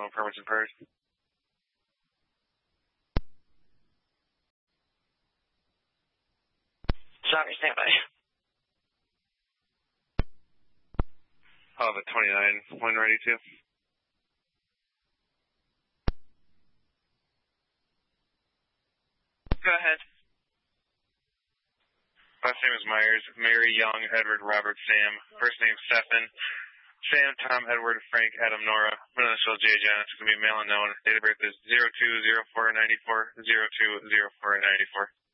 911 permits and prayers. Sorry, stand by. I'll have a 29 when ready to. Go ahead. Last name is Myers. Mary, Young, Edward, Robert, Sam. First name Stephen. Sam, Tom, Edward, Frank, Adam, Nora. Middle initial J. Janet. It's going to be male unknown. Date of birth is 02/04/94, 02/04/94.